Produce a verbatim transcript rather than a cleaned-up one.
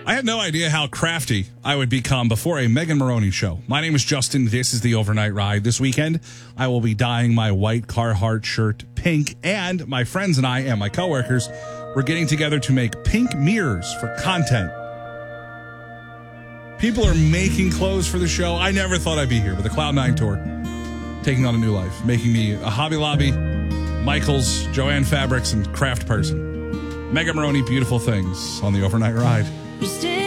I had no idea how crafty I would become before a Megan Maroney show. My name is Justin. This is the Overnight Ride. This weekend, I will be dyeing my white Carhartt shirt pink, and my friends and I and my coworkers, we're getting together to make pink mirrors for content. People are making clothes for the show. I never thought I'd be here, but the Cloud Nine Tour taking on a new life, making me a Hobby Lobby, Michaels, Joanne Fabrics, and craft person. Megan Maroney, beautiful things on the Overnight Ride.